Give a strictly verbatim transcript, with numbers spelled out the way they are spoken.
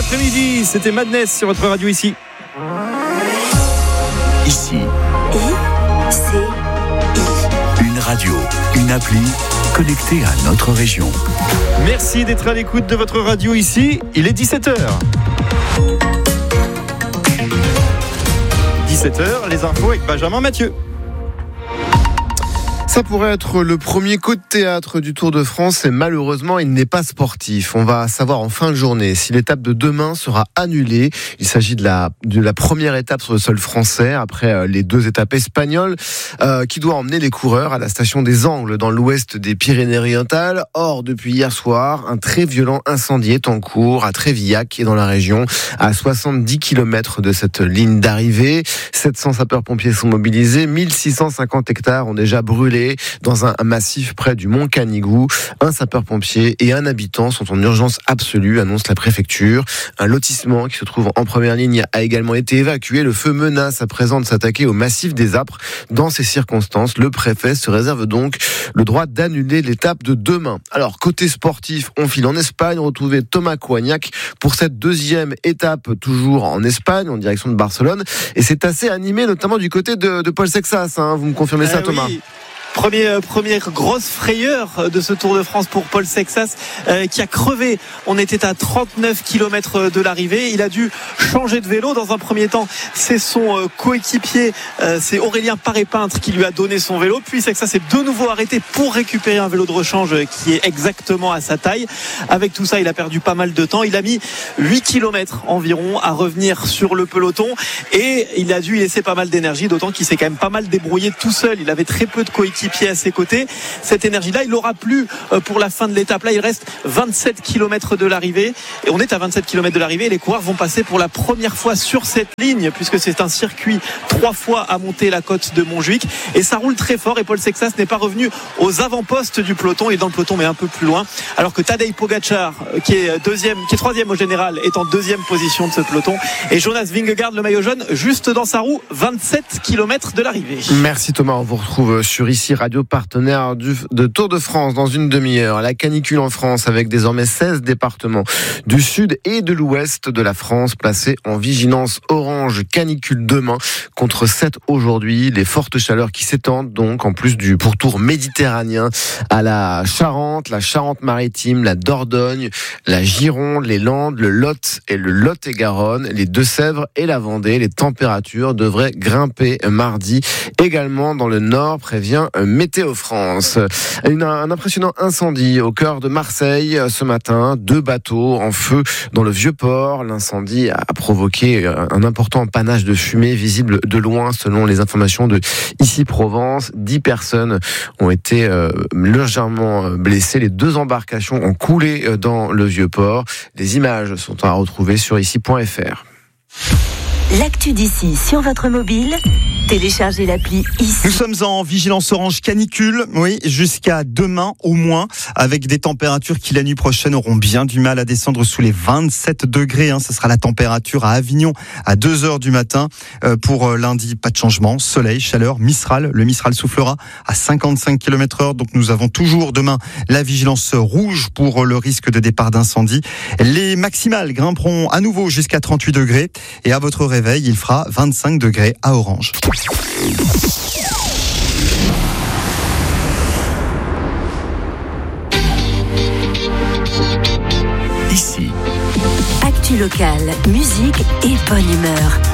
l'après-midi, c'était Madness sur votre radio ici. Ici. I, C, I. Une radio, une appli connectée à notre région. Merci d'être à l'écoute de votre radio ici. Il est dix-sept heures. dix-sept heures, les infos avec Benjamin Mathieu. Ça pourrait être le premier coup de théâtre du Tour de France et malheureusement il n'est pas sportif. On va savoir en fin de journée si l'étape de demain sera annulée. Il s'agit de la, de la première étape sur le sol français après les deux étapes espagnoles euh, qui doit emmener les coureurs à la station des Angles dans l'ouest des Pyrénées-Orientales. Or, depuis hier soir, un très violent incendie est en cours à Trévillac et dans la région à soixante-dix kilomètres de cette ligne d'arrivée. sept cents sapeurs-pompiers sont mobilisés, mille six cent cinquante hectares ont déjà brûlé dans un massif près du Mont Canigou. Un sapeur-pompier et un habitant sont en urgence absolue, annonce la préfecture. Un lotissement qui se trouve en première ligne a également été évacué. Le feu menace à présent de s'attaquer au massif des Apres. Dans ces circonstances, le préfet se réserve donc le droit d'annuler l'étape de demain. Alors, côté sportif, on file en Espagne, retrouver Thomas Coignac pour cette deuxième étape, toujours en Espagne, en direction de Barcelone. Et c'est assez animé, notamment du côté de, de Paul Sexas. Hein. Vous me confirmez ça, euh, Thomas? Oui. Premier, première grosse frayeur de ce Tour de France pour Paul Sexas euh, qui a crevé. On était à trente-neuf kilomètres de l'arrivée. Il a dû changer de vélo. Dans un premier temps, c'est son euh, coéquipier, euh, c'est Aurélien Paré-Peintre qui lui a donné son vélo. Puis Sexas s'est de nouveau arrêté pour récupérer un vélo de rechange qui est exactement à sa taille. Avec tout ça, il a perdu pas mal de temps. Il a mis huit kilomètres environ à revenir sur le peloton et il a dû y laisser pas mal d'énergie, d'autant qu'il s'est quand même pas mal débrouillé tout seul. Il avait très peu de coéquipiers à ses côtés. Cette énergie-là, il l'aura plus pour la fin de l'étape. Là, il reste vingt-sept kilomètres de l'arrivée et on est à vingt-sept kilomètres de l'arrivée et les coureurs vont passer pour la première fois sur cette ligne puisque c'est un circuit trois fois à monter la côte de Montjuic et ça roule très fort et Paul Sexas n'est pas revenu aux avant-postes du peloton. Il est dans le peloton mais un peu plus loin alors que Tadej Pogačar qui est deuxième, qui est troisième au général est en deuxième position de ce peloton et Jonas Vingegaard, le maillot jaune, juste dans sa roue, vingt-sept kilomètres de l'arrivée. Merci Thomas, on vous retrouve sur ici radio partenaire du, de Tour de France dans une demi-heure. La canicule en France avec désormais seize départements du sud et de l'ouest de la France placés en vigilance orange canicule demain contre sept aujourd'hui. Les fortes chaleurs qui s'étendent donc en plus du pourtour méditerranéen à la Charente, la Charente-Maritime, la Dordogne, la Gironde, les Landes, le Lot et le Lot-et-Garonne, les Deux-Sèvres et la Vendée. Les températures devraient grimper mardi. Également dans le nord, prévient Météo France. Une, un impressionnant incendie au cœur de Marseille ce matin. Deux bateaux en feu dans le Vieux-Port. L'incendie a provoqué un important panache de fumée visible de loin selon les informations de Ici Provence. Dix personnes ont été euh, légèrement blessées. Les deux embarcations ont coulé dans le Vieux-Port. Les images sont à retrouver sur ici point f r. L'actu d'ici sur votre mobile, téléchargez l'appli ici. Nous sommes en vigilance orange canicule, oui, jusqu'à demain au moins, avec des températures qui la nuit prochaine auront bien du mal à descendre sous les vingt-sept degrés. Hein. Ce sera la température à Avignon à deux heures du matin. Euh, pour lundi, pas de changement, soleil, chaleur, Mistral. Le Mistral soufflera à cinquante-cinq kilomètres heure. Donc nous avons toujours demain la vigilance rouge pour le risque de départ d'incendie. Les maximales grimperont à nouveau jusqu'à trente-huit degrés. Et à votre réveil, il fera vingt-cinq degrés à Orange. Ici. Actu locale, musique et bonne humeur.